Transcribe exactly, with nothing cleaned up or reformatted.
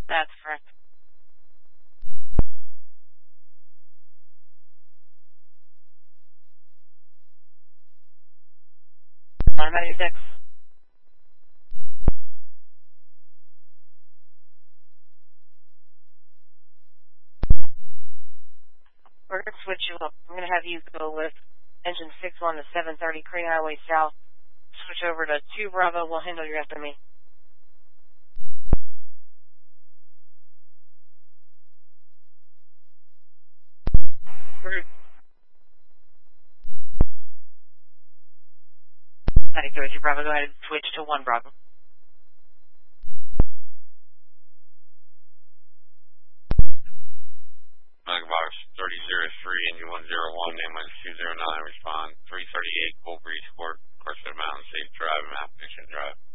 That's correct. one ninety-six. We're going to switch you up. I'm going to have you go with engine six one to seven thirty Crane Highway South. Switch over to two Bravo. We'll handle your after me. ninety-two with you, Bravo. Go ahead and switch to one Bravo. Megabox thirty oh three, engine one oh one, name minus two oh nine, respond three thirty-eight, Bull Breeze Court, Course of the Mountain, safe drive, map, mission drive.